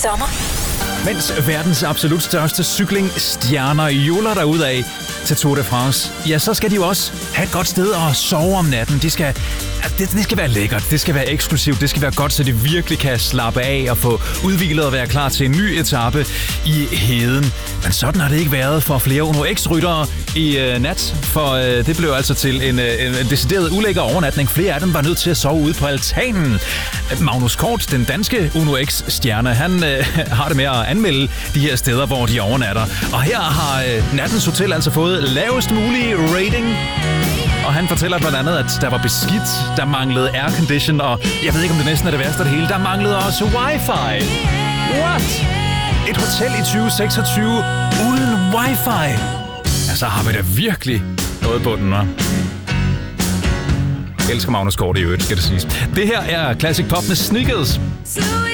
sommer. Mens verdens absolut største cyklingstjerner joler derudad til Tour de France, ja, så skal de jo også have et godt sted at sove om natten. Det skal være lækkert, det skal være eksklusivt, det skal være godt, så de virkelig kan slappe af og få udviklet og være klar til en ny etape i heden. Men sådan har det ikke været for flere Uno X-ryttere i nat, for det blev altså til en decideret ulækker overnatning. Flere af dem var nødt til at sove ude på altanen. Magnus Kort, den danske Uno X-stjerne, han har det med at anmelde de her steder, hvor de overnatter. Og her har Nattens Hotel altså fået lavest mulige rating. Og han fortæller blandt andet, at der var beskidt, der manglede aircondition, og jeg ved ikke, om det næsten er det værste af det hele, der manglede også wifi. What? Et hotel i 2026 uden wifi? Ja, så har vi da virkelig noget på den, hva'? Jeg elsker Magnus Kort i øvrigt, skal det siges. Det her er Classic Pop med Sneakers.